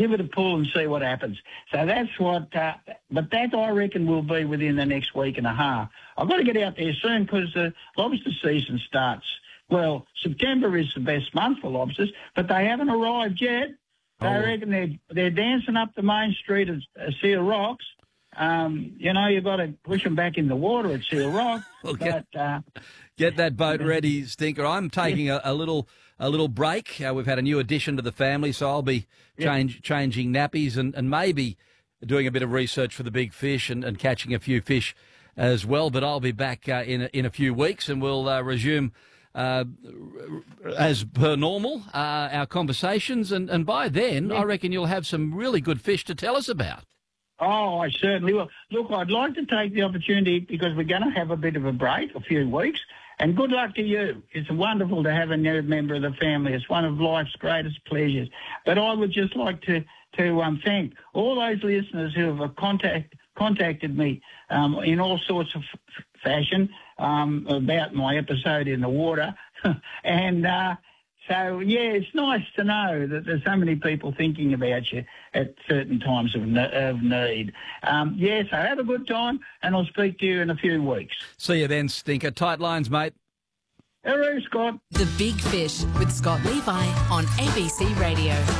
give it a pull and see what happens. So that's what, but that I reckon will be within the next week and a half. I've got to get out there soon because the lobster season starts. Well, September is the best month for lobsters, but they haven't arrived yet. I reckon they're dancing up the main street of Seal Rocks. You've got to push them back in the water at Seal Rock. Get that boat ready, Stinker. I'm taking a little break. We've had a new addition to the family, so I'll be changing nappies and maybe doing a bit of research for the big fish and catching a few fish as well. But I'll be back in a few weeks, and we'll resume as per normal our conversations. And by then, I reckon you'll have some really good fish to tell us about. Oh, I certainly will. Look, I'd like to take the opportunity because we're going to have a bit of a break, a few weeks, and good luck to you. It's wonderful to have a new member of the family. It's one of life's greatest pleasures. But I would just like to thank all those listeners who have contacted me in all sorts of fashion about my episode in the water. And so, it's nice to know that there's so many people thinking about you at certain times of need. So have a good time, and I'll speak to you in a few weeks. See you then, Stinker. Tight lines, mate. Hello, Scott. The Big Fish with Scott Levi on ABC Radio.